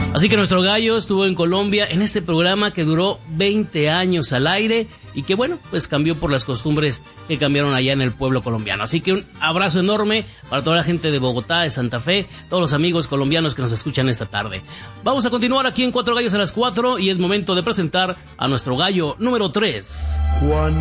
Así que nuestro gallo estuvo en Colombia en este programa que duró 20 años al aire y que bueno, pues cambió por las costumbres que cambiaron allá en el pueblo colombiano. Así que un abrazo enorme para toda la gente de Bogotá, de Santa Fe, todos los amigos colombianos que nos escuchan esta tarde. Vamos a continuar aquí en Cuatro Gallos a las 4 y es momento de presentar a nuestro gallo número 3.